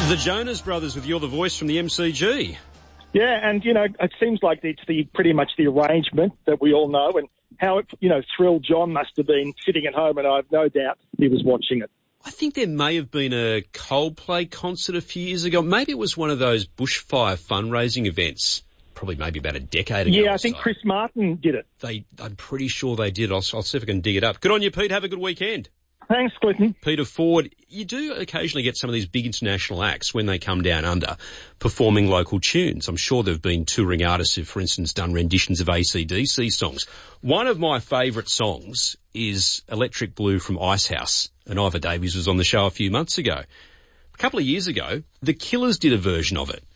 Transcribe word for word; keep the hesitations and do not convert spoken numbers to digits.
The Jonas Brothers with You're the Voice from the M C G. Yeah, and, you know, it seems like it's the pretty much the arrangement that we all know and how it, you know, thrilled John must have been sitting at home, and I have no doubt he was watching it. I think there may have been a Coldplay concert a few years ago. Maybe it was one of those bushfire fundraising events, probably maybe about a decade ago. Yeah, I or think so. Chris Martin did it. They, I'm pretty sure they did. I'll, I'll see if I can dig it up. Good on you, Pete. Have a good weekend. Thanks, Clinton. Peter Ford, you do occasionally get some of these big international acts when they come down under performing local tunes. I'm sure there have been touring artists who've, for instance, done renditions of A C D C songs. One of my favourite songs is Electric Blue from Icehouse, and Ivor Davies was on the show a few months ago. A couple of years ago, The Killers did a version of it.